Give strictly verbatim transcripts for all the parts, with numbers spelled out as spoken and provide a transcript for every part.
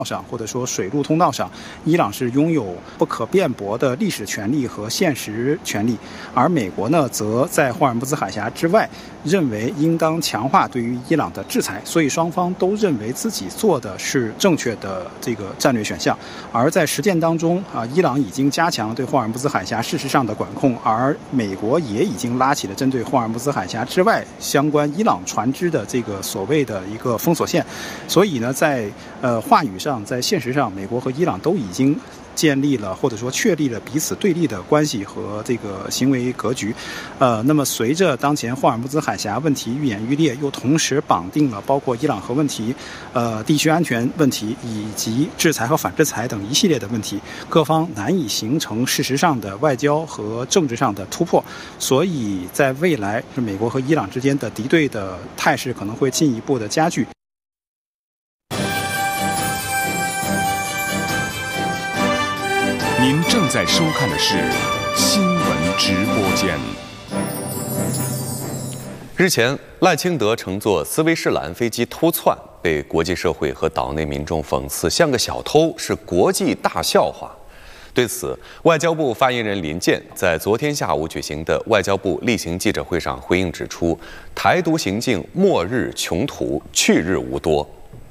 上，或者说水陆通道上，伊朗是拥有不可辩驳的历史权利和现实权利，而美国呢，则在霍尔木兹海峡之外，认为应当强化对于伊朗的制裁，所以双方都认为自己做的是正确的这个战略选项。而在实践当中啊，伊朗已经加强对霍尔木兹海峡事实上的管控，而美国也已经拉起了针对霍尔木兹海峡之外相关伊朗船只的这个所谓的一个封锁线。所以呢，在呃话语上，在现实上，美国和伊朗都已经建立了或者说确立了彼此对立的关系和这个行为格局。呃，那么随着当前霍尔木兹海峡问题愈演愈烈，又同时绑定了包括伊朗核问题、呃地区安全问题以及制裁和反制裁等一系列的问题，各方难以形成事实上的外交和政治上的突破，所以在未来，美国和伊朗之间的敌对的态势可能会进一步的加剧。 您正在收看的是新闻直播间。 日前，赖清德乘坐斯威士兰飞机偷窜，被国际社会和岛内民众讽刺像个小偷，是国际大笑话。对此，外交部发言人林健在昨天下午举行的外交部例行记者会上回应指出，台独行径末日穷途，去日无多。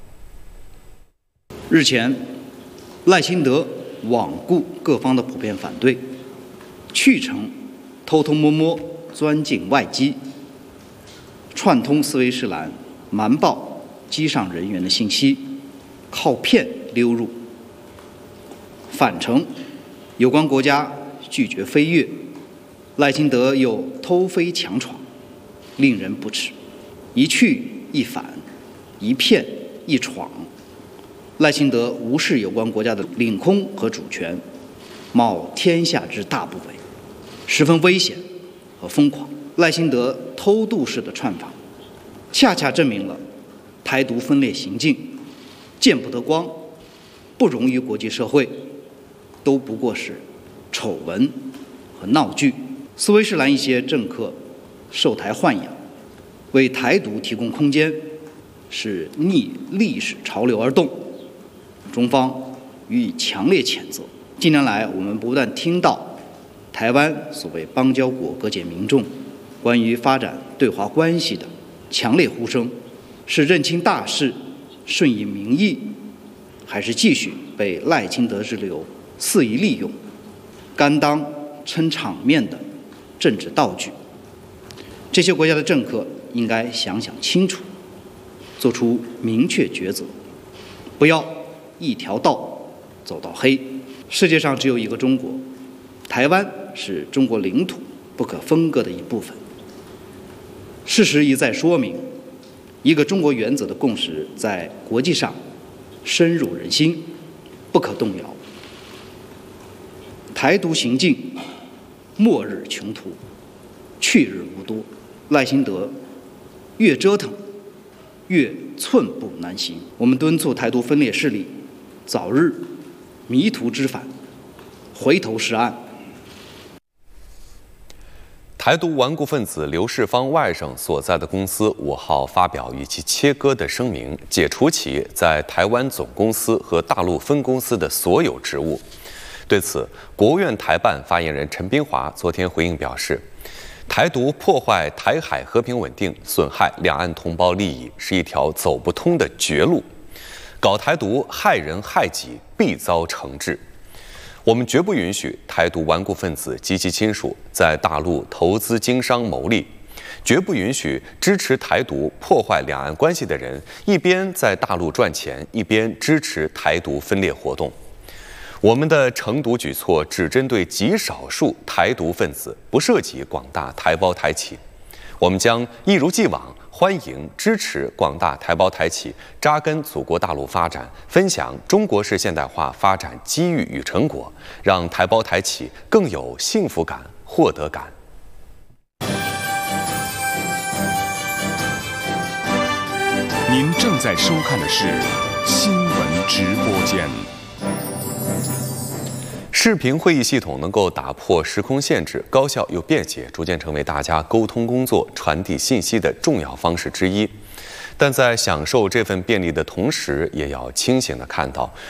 日前，赖清德罔顾各方的普遍反对，去程偷偷摸摸钻进外机，串通斯威士兰，瞒报机上人员的信息，靠骗溜入。返程，有关国家拒绝飞越，赖清德又偷飞强闯，令人不齿。一去一返，一骗一闯。赖清德无视有关国家的领空和主权，冒天下之大不韪，十分危险和疯狂。赖清德偷渡式的串访，恰恰证明了台独分裂行径见不得光，不容于国际社会，都不过是丑闻和闹剧。斯威士兰一些政客受台豢养，为台独提供空间，是逆历史潮流而动。中方予以强烈谴责。近年来，我们不断听到台湾所谓邦交国各界民众关于发展对华关系的强烈呼声，是认清大势、顺应民意，还是继续被赖清德之流肆意利用，甘当撑场面的政治道具？这些国家的政客应该想想清楚，做出明确抉择，不要一条道走到黑。世界上只有一个中国，台湾是中国领土不可分割的一部分。事实一再说明，一个中国原则的共识在国际上深入人心，不可动摇。台独行径末日穷途，去日无多。赖清德越折腾越寸步难行。我们敦促台独分裂势力早日迷途知返，回头是岸。 台独顽固分子刘世芳外甥所在的公司五号发表与其切割的声明，解除其在台湾总公司和大陆分公司的所有职务。对此，国务院台办发言人陈斌华昨天回应表示，台独破坏台海和平稳定，损害两岸同胞利益，是一条走不通的绝路。搞台独害人害己，必遭惩治。我们绝不允许台独顽固分子及其亲属在大陆投资经商牟利，绝不允许支持台独破坏两岸关系的人一边在大陆赚钱，一边支持台独分裂活动。我们的惩毒举措只针对极少数台独分子，不涉及广大台胞台企。我们将一如既往欢迎支持广大台胞台企扎根祖国大陆发展，分享中国式现代化发展机遇与成果，让台胞台企更有幸福感、获得感。 您正在收看的是新闻直播间。 视频会议系统能够打破时空限制，高效又便捷，逐渐成为大家沟通工作、传递信息的重要方式之一。 但在享受这份便利的同时，也要清醒地看到，